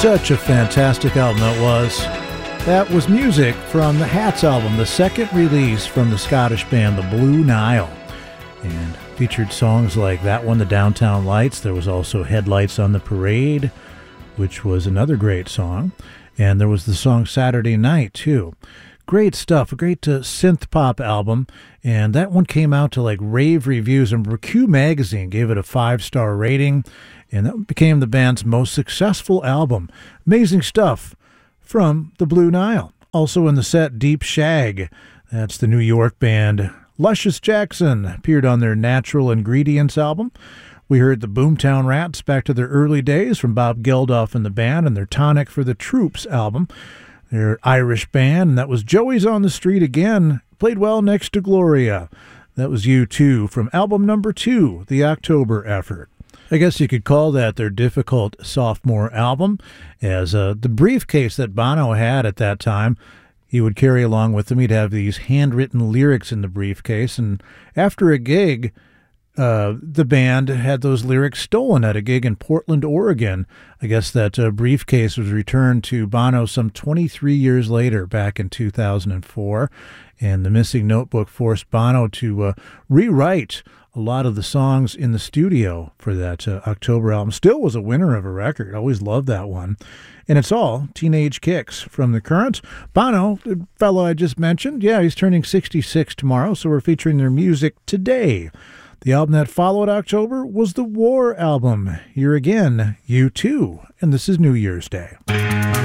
Such a fantastic album that was. That was music from the Hats album, the second release from the Scottish band The Blue Nile, and featured songs like that one, The Downtown Lights. There was also Headlights on the Parade, which was another great song, and there was the song Saturday Night too. Great stuff, a great synth pop album, and that one came out to like rave reviews, and Q Magazine gave it a 5-star rating, and that became the band's most successful album. Amazing stuff from the Blue Nile. Also in the set, Deep Shag. That's the New York band. Luscious Jackson appeared on their Natural Ingredients album. We heard the Boomtown Rats back to their early days from Bob Geldof and the band, and their Tonic for the Troops album. Their Irish band, and that was Joey's on the Street Again, played well next to Gloria. That was U2 from album number 2, The October Effort. I guess you could call that their difficult sophomore album, as the briefcase that Bono had at that time, he would carry along with him. He'd have these handwritten lyrics in the briefcase, and after a gig, the band had those lyrics stolen at a gig in Portland, Oregon. I guess that briefcase was returned to Bono some 23 years later, back in 2004, and the missing notebook forced Bono to rewrite a lot of the songs in the studio for that October album. Still was a winner of a record. Always loved that one. And it's all teenage kicks from the Currents. Bono, the fellow I just mentioned, yeah, he's turning 66 tomorrow, so we're featuring their music today. The album that followed October was the War album. Here again, U2, and this is New Year's Day.